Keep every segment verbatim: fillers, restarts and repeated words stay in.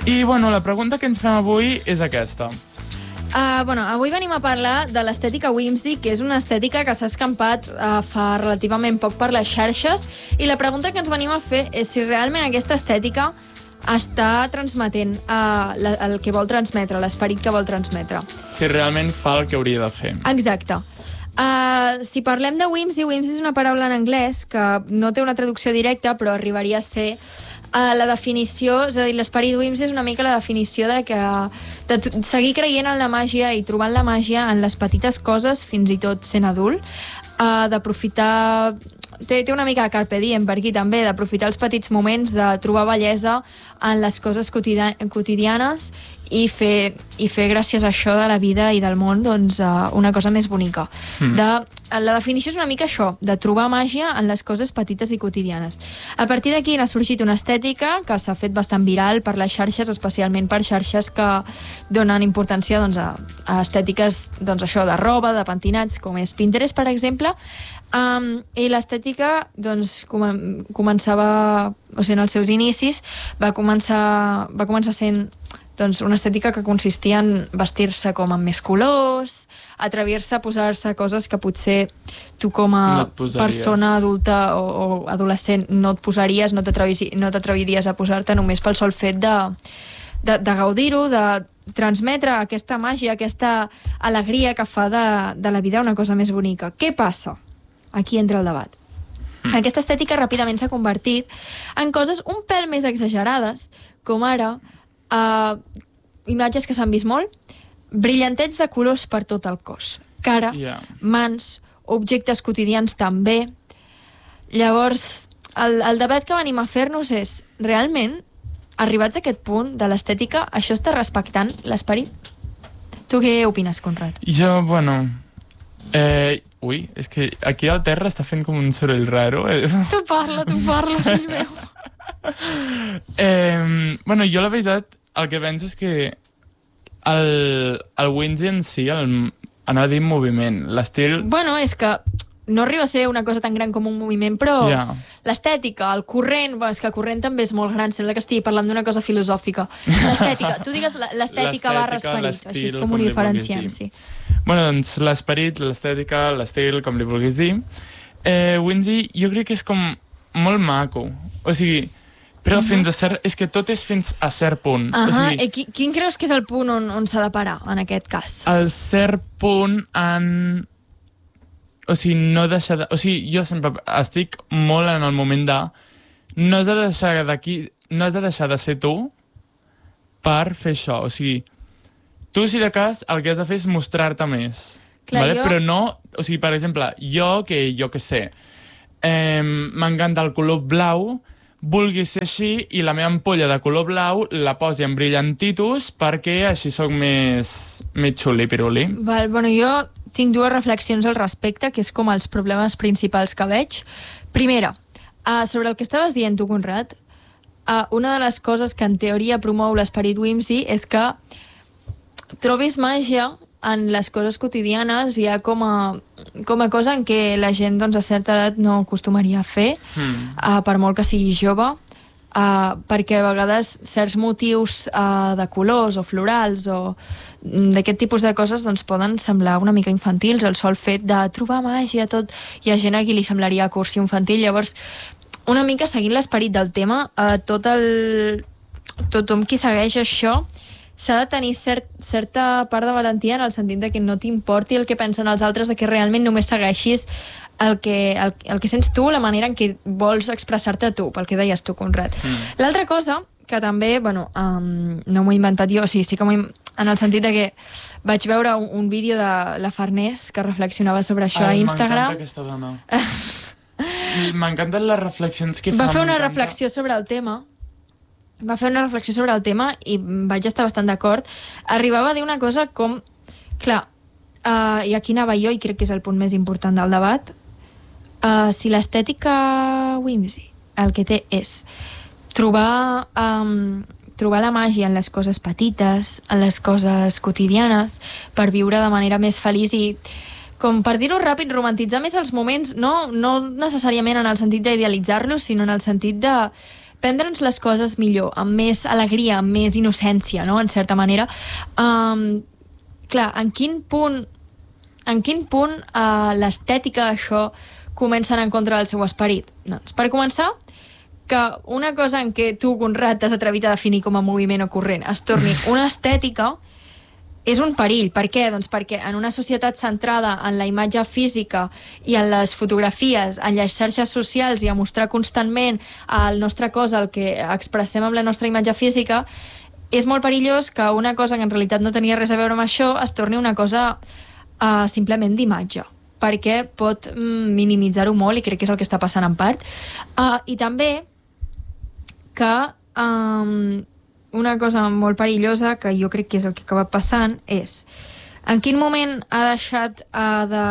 I, bueno, la pregunta que ens fem avui és aquesta. Uh, bueno, avui venim a parlar de l'estètica whimsy, que és una estètica que s'ha escampat uh, fa relativament poc per les xarxes, i la pregunta que ens venim a fer és si realment aquesta estètica està transmetent uh, la, el que vol transmetre, l'esperit que vol transmetre. Si realment fa el que hauria de fer. Exacte. Uh, si parlem de whimsy, whimsy és una paraula en anglès que no té una traducció directa, però arribaria a ser uh, la definició, és a dir, l'esperit whimsy és una mica la definició de que de seguir creient en la màgia i trobant la màgia en les petites coses, fins i tot sent adult, uh, d'aprofitar... Té, té una mica de carpe diem per aquí també, d'aprofitar els petits moments, de trobar bellesa en les coses quotidian quotidianes i fer, i fer gràcies a això de la vida i del món doncs, uh, una cosa més bonica. Mm. De, la definició és una mica això, de trobar màgia en les coses petites i quotidianes. A partir d'aquí n'ha sorgit una estètica que s'ha fet bastant viral per les xarxes, especialment per xarxes que donen importància doncs, a, a estètiques doncs, això, de roba, de pentinats, com és Pinterest, per exemple. Um, I l'estètica doncs, com, començava, o sigui, en els seus inicis va començar, va començar sent doncs, una estètica que consistia en vestir-se com amb més colors, atrevir-se a posar-se coses que potser tu com a no persona adulta o, o adolescent no et posaries, no t'atreviries a posar-te només pel sol fet de, de, de gaudir-ho, de transmetre aquesta màgia, aquesta alegria que fa de, de la vida una cosa més bonica. Què passa? Aquí entra el debat. Mm. Aquesta estètica ràpidament s'ha convertit en coses un pèl més exagerades, com ara uh, imatges que s'han vist molt, brillanteig de colors per tot el cos, cara, yeah. mans, objectes quotidians també. Llavors, el, el debat que venim a fer-nos és, realment, arribats a aquest punt de l'estètica, això està respectant l'esperit? Tu què opines, Conrad? Jo, bueno... Eh... Ui, és que aquí al terra està fent com un soroll raro. Tu parla, tu parla, fill meu. eh, bueno, jo la veritat, el que penso és que el, el whimsy en si, el, anava a dir moviment, l'estil... Bueno, és que no arriba a ser una cosa tan gran com un moviment, però yeah. l'estètica, el corrent, bueno, és que el corrent també és molt gran, sembla que estigui parlant d'una cosa filosòfica. L'estètica, tu digues l'estètica barra esperit, així és com ho diferenciem, sí. Bueno, doncs l'esperit, l'estètica, l'estil, com li vulguis dir. Eh, whimsy jo crec que és com molt maco. O sigui, però uh -huh. fins a cert... És que tot és fins a cert punt. Uh -huh. O sigui, I qui, quin creus que és el punt on, on s'ha de parar, en aquest cas? El cert punt en... O sigui, no deixar de... O sigui, jo sempre estic molt en el moment de... No has de deixar d'aquí... No has de deixar de ser tu per fer això. O sigui... Tu, si de cas, el que has de fer és mostrar-te més. Clar, vale? jo... Però no... O sigui, per exemple, jo, que jo que sé, eh, m'encanta el color blau, vulgui ser així, i la meva ampolla de color blau la posi en brillantitos perquè així soc més, més xuli-piruli. Val, bueno, jo tinc dues reflexions al respecte, que és com els problemes principals que veig. Primera, uh, sobre el que estaves dient tu, Conrad, uh, una de les coses que en teoria promou l'esperit whimsy és que trobis màgia en les coses quotidianes, ja com a, com a cosa en què la gent doncs, a certa edat no acostumaria a fer, mm. uh, per molt que sigui jove, uh, perquè a vegades certs motius uh, de colors o florals o d'aquest tipus de coses doncs, poden semblar una mica infantils. El sol fet de trobar màgia, tot, hi ha gent a qui li semblaria cursi infantil. Llavors, una mica seguint l'esperit del tema, uh, tot el... tothom qui segueix això s'ha de tenir cert, certa part de valentia en el sentit de que no t'importi el que pensen els altres, de que realment només segueixis el que, el, el que sents tu, la manera en què vols expressar-te tu, pel que deies tu, Conrad. Mm. L'altra cosa, que també, bueno, um, no m'ho he inventat jo, o sigui, sí que m'ho he, en el sentit de que vaig veure un, un vídeo de la Farners que reflexionava sobre això Ai, a Instagram. M'encanta aquesta dona. M'encanten les reflexions que fa. Va fer una reflexió sobre el tema va fer una reflexió sobre el tema i vaig estar bastant d'acord. Arribava a dir una cosa com... Clar, uh, i aquí anava jo, i crec que és el punt més important del debat, uh, si l'estètica whimsy el que té és trobar, um, trobar la màgia en les coses petites, en les coses quotidianes, per viure de manera més feliç i, com per dir-ho ràpid, romantitzar més els moments, no, no necessàriament en el sentit d'idealitzar-los, sinó en el sentit de prendre'ns les coses millor, amb més alegria, amb més innocència, no?, en certa manera. Um, clar, en quin punt en quin punt uh, l'estètica d'això comença a anar en contra del seu esperit? Doncs, per començar, que una cosa en què tu, Conrad, t'has atrevit a definir com a moviment o corrent es torni una estètica és un perill. Per què? Doncs perquè en una societat centrada en la imatge física i en les fotografies, en les xarxes socials i a mostrar constantment el nostre cos, el que expressem amb la nostra imatge física, és molt perillós que una cosa que en realitat no tenia res a veure amb això es torni una cosa uh, simplement d'imatge, perquè pot mm, minimitzar-ho molt, i crec que és el que està passant en part. Uh, I també que um, una cosa molt perillosa, que jo crec que és el que acaba passant, és en quin moment ha deixat uh, de...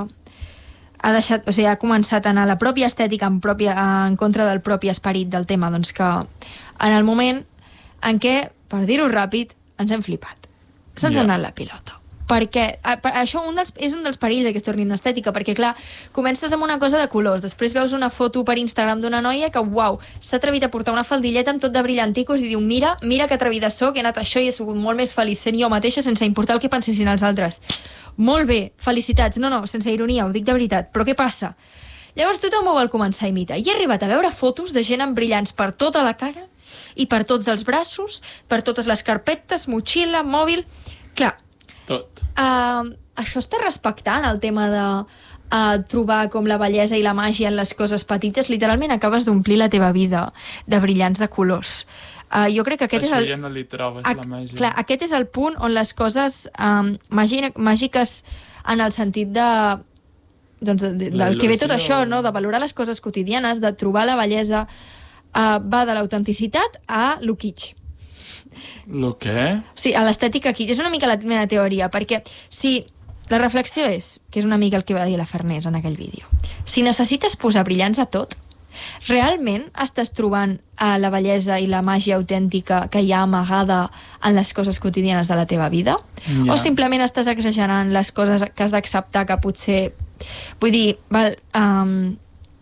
ha deixat, o sigui, ha començat a anar la pròpia estètica en, pròpia, en contra del propi esperit del tema. Doncs que en el moment en què, per dir-ho ràpid, ens hem flipat. Se'ns yeah. ha anat la pilota. Perquè a, a, això un dels, és un dels perills que es torni una estètica, perquè clar, comences amb una cosa de colors, després veus una foto per Instagram d'una noia que, uau, s'ha atrevit a portar una faldilleta amb tot de brillanticos i diu, mira, mira que atrevida soc, he anat a això i he sigut molt més feliç sent jo mateixa sense importar el que pensessin els altres. Molt bé, felicitats. No, no, sense ironia, ho dic de veritat. Però què passa? Llavors tothom ho vol començar a imitar. I he arribat a veure fotos de gent amb brillants per tota la cara i per tots els braços, per totes les carpetes, motxilla, mòbil... Clar, tot. Uh, això està respectant el tema de uh, trobar com la bellesa i la màgia en les coses petites. Literalment acabes d'omplir la teva vida de brillants de colors. Uh, jo crec que aquest això és el... ja no li trobes a... la màgia. Clar, aquest és el punt on les coses um, màgic... màgiques en el sentit de... doncs de, de, del que ve tot això, no? De valorar les coses quotidianes, de trobar la bellesa, uh, va de l'autenticitat a lo kitsch. Lo què? Sí, a l'estètica kitsch. És una mica la meva teoria, perquè si la reflexió és, que és una mica el que va dir la Farners en aquell vídeo, si necessites posar brillants a tot, realment estàs trobant uh, la bellesa i la màgia autèntica que hi ha amagada en les coses quotidianes de la teva vida? Ja. O simplement estàs exagerant les coses que has d'acceptar que potser... Vull dir, val, um,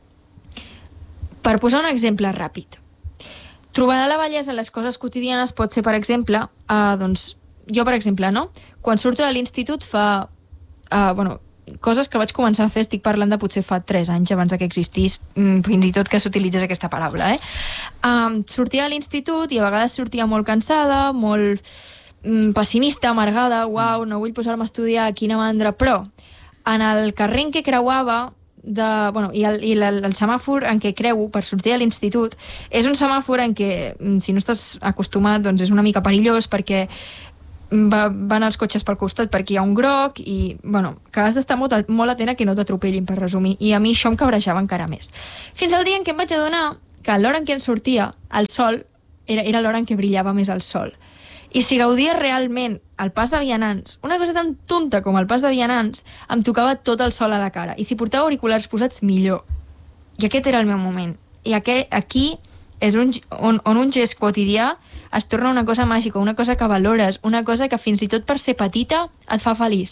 per posar un exemple ràpid, trobar la bellesa en les coses quotidianes pot ser, per exemple, uh, doncs, jo, per exemple, no? Quan surto de l'institut fa... Uh, bueno, coses que vaig començar a fer, estic parlant de potser fa tres anys abans de que existís, mm, fins i tot que s'utilitzés aquesta paraula, eh? Um, sortia de l'institut i a vegades sortia molt cansada, molt mm, pessimista, amargada, uau, no vull posar-me a estudiar, quina mandra, però en el carrer en què creuava de, bueno, i, el, i el, el semàfor en què creu per sortir de l'institut és un semàfor en què, si no estàs acostumat, doncs és una mica perillós, perquè va, van els cotxes pel costat perquè hi ha un groc i, bueno, que has d'estar molt, molt atent a que no t'atropellin, per resumir, i a mi això em cabrejava encara més. Fins al dia en què em vaig adonar que a l'hora en què en sortia el sol era, era l'hora en què brillava més el sol. I si gaudia realment el pas de vianants, una cosa tan tonta com el pas de vianants, em tocava tot el sol a la cara. I si portava auriculars posats, millor. I aquest era el meu moment. I aquest, aquí és un, on, on un gest quotidià es torna una cosa màgica, una cosa que valores, una cosa que fins i tot per ser petita et fa feliç.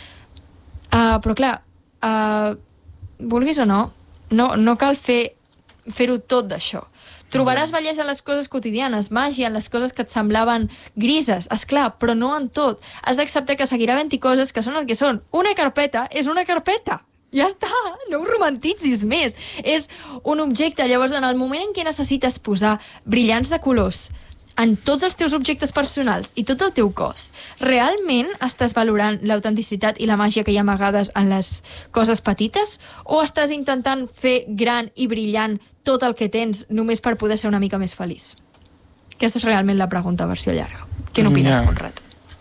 Uh, però clar, uh, vulguis o no, no, no cal fer, fer-ho tot d'això. Trobaràs bellesa en les coses quotidianes, màgia en les coses que et semblaven grises, esclar, però no en tot. Has d'acceptar que seguirà havent-hi coses que són el que són. Una carpeta és una carpeta. Ja està, no ho romantitzis més. És un objecte. Llavors, en el moment en què necessites posar brillants de colors en tots els teus objectes personals i tot el teu cos, realment estàs valorant l'autenticitat i la màgia que hi ha amagades en les coses petites? O estàs intentant fer gran i brillant tot el que tens només per poder ser una mica més feliç? Aquesta és realment la pregunta, versió llarga. Què n'opines, yeah. Conrad?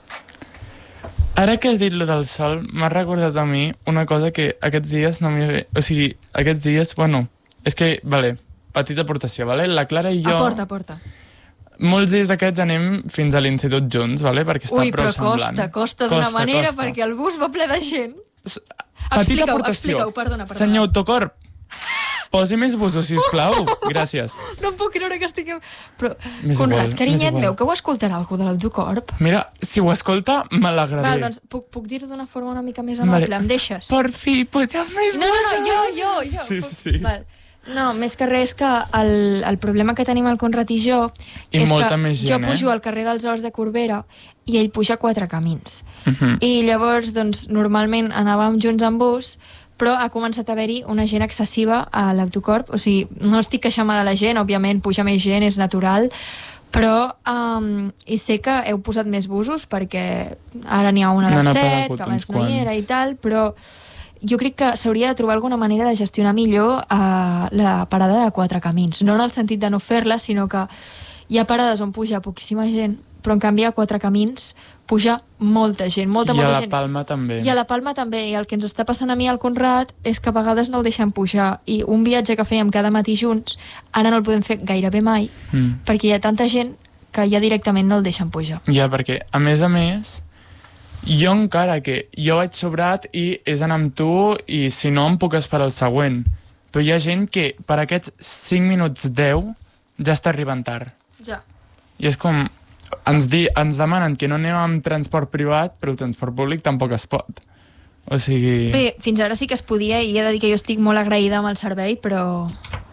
Ara que has dit lo del sol, m'ha recordat a mi una cosa que aquests dies no m'hi... O sigui, aquests dies, bueno, és que, vale, petita aportació, vale? La Clara i jo... Aporta, aporta. Molts dies d'aquests anem fins a l'institut junts, vale? Perquè està Ui, prou semblant. Ui, però costa, costa d'una manera, costa. Perquè el bus va ple de gent. S petita aportació. Explica-ho, perdona, perdona. Senyor Autocorp, posi més busos, sisplau. Gràcies. No em puc creure que estiguem... Però, més Conrad, igual, carinyet meu, que ho escoltarà algú de l'Autocorp? Mira, si ho escolta, m'alegraré. Val, doncs puc, puc dir-ho d'una forma una mica més amable. Vale. Em deixes? Per fi, pugem més no, busos. No, no, jo, jo, jo. Sí, puc... sí. Val. No, més que res que el, el problema que tenim el Conrad i jo I és molta que més gent, jo pujo eh? al carrer dels Horts de Corbera i ell puja quatre camins. Uh -huh. I llavors, doncs, normalment anàvem junts en bus, però ha començat a haver-hi una gent excessiva a l'autocorp. O sigui, no estic queixant-me de la gent, òbviament puja més gent, és natural, però um, i sé que heu posat més busos perquè ara n'hi ha un a les set, que abans no hi era i tal, però jo crec que s'hauria de trobar alguna manera de gestionar millor uh, la parada de quatre camins. No en el sentit de no fer-la, sinó que hi ha parades on puja poquíssima gent, però en canvi a quatre camins puja molta gent, molta, I molta a la gent. Palma també. I a la Palma també, i el que ens està passant a mi al Conrad és que a vegades no el deixem pujar, i un viatge que fèiem cada matí junts, ara no el podem fer gairebé mai, Mm. perquè hi ha tanta gent que ja directament no el deixen pujar. Ja, perquè, a més a més, jo encara que jo vaig sobrat i és anar amb tu i si no em puc esperar el següent. Però hi ha gent que per aquests cinc minuts deu ja està arribant tard. Ja. I és com... Ens, di, ens demanen que no anem amb transport privat, però el transport públic tampoc es pot. O sigui... Bé, fins ara sí que es podia, i he de dir que jo estic molt agraïda amb el servei, però...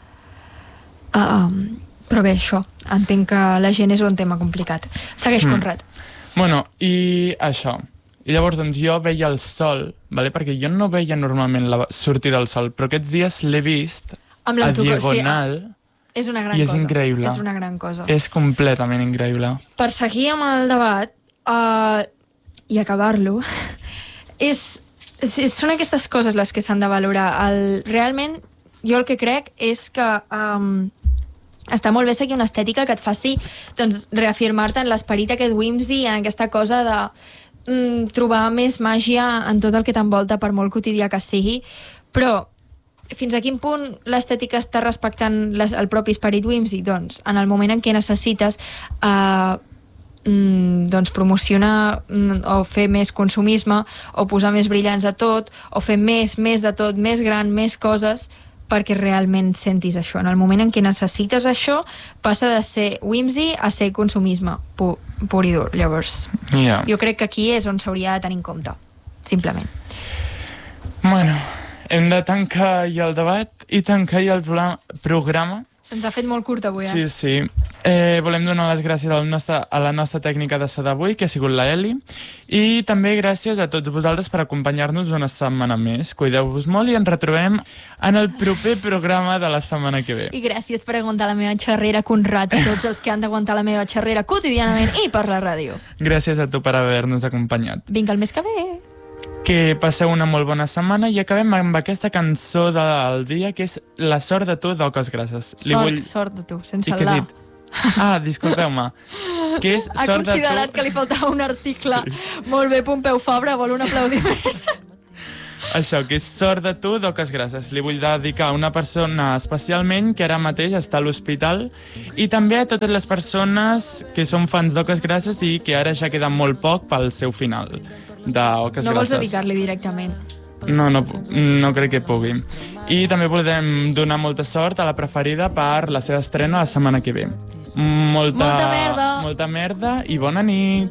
Um, però bé, això. Entenc que la gent és un tema complicat. Segueix, Conrad. Mm. Bueno, i això. I llavors, doncs, jo veia el sol, vale? Perquè jo no veia normalment la sortida del sol, però aquests dies l'he vist Amb a l'autocor, sí, diagonal, és una gran i és cosa. increïble. És una gran cosa. És completament increïble. Per seguir amb el debat uh, i acabar-lo, és, és, són aquestes coses les que s'han de valorar. El, realment, jo el que crec és que um, està molt bé seguir una estètica que et faci doncs, reafirmar-te en l'esperit aquest whimsy, en aquesta cosa de mm, trobar més màgia en tot el que t'envolta, per molt quotidià que sigui, però fins a quin punt l'estètica està respectant les, el propi esperit whimsy? Doncs en el moment en què necessites uh, mm, doncs promocionar mm, o fer més consumisme o posar més brillants a tot o fer més, més de tot, més gran, més coses perquè realment sentis això. En el moment en què necessites això passa de ser whimsy a ser consumisme pur, pur i dur. Llavors Yeah. jo crec que aquí és on s'hauria de tenir en compte, simplement. Bueno, hem de tancar ja el debat i tancar ja el pro- programa. Se'ns ha fet molt curt avui, eh? Sí, sí. Eh, volem donar les gràcies al nostre, a la nostra tècnica de so d'avui, que ha sigut la Eli, i també gràcies a tots vosaltres per acompanyar-nos una setmana més. Cuideu-vos molt i ens retrobem en el proper programa de la setmana que ve. I gràcies per aguantar la meva xerrera, Conrad, a tots els que han d'aguantar la meva xerrera quotidianament i per la ràdio. Gràcies a tu per haver-nos acompanyat. Vinga el mes que ve. Que passeu una molt bona setmana i acabem amb aquesta cançó del dia, que és La sort de tu d'Oques Grasses. Li Sort, vull- sort de tu, sense I el què he la. dit? Ah, disculpeu-me. Que és Ha sort de considerat tu... que li faltava un article. Sí. Molt bé, Pompeu Fabra, vol un aplaudiment. Això, que és sort de tu d'Oques Grasses. Li vull dedicar a una persona especialment que ara mateix està a l'hospital i també a totes les persones que són fans d'Oques Grasses i que ara ja queda molt poc pel seu final d'Oques No vols Grasses. dedicar-li directament. No, no, pu- no crec que pugui. I també volem donar molta sort a la preferida per la seva estrena la setmana que ve. Molta, Molta merda. Molta merda i bona nit.